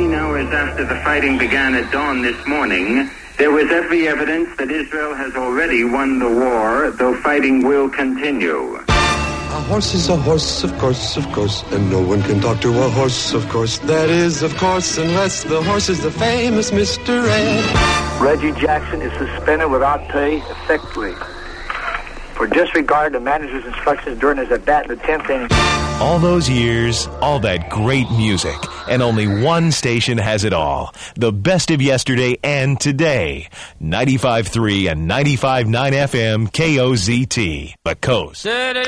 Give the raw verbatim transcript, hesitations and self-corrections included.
fourteen hours after the fighting began at dawn this morning, there was every evidence that Israel has already won the war, though fighting will continue. A horse is a horse, of course, of course, and no one can talk to a horse, of course. That is, of course, unless the horse is the famous Mister Ed. Reggie Jackson is suspended without pay effectively for disregard to manager's instructions during his at-bat in the tenth inning. All those years, all that great music, and only one station has it all. The best of yesterday and today. ninety-five point three and ninety-five point nine F M K O Z T, The Coast.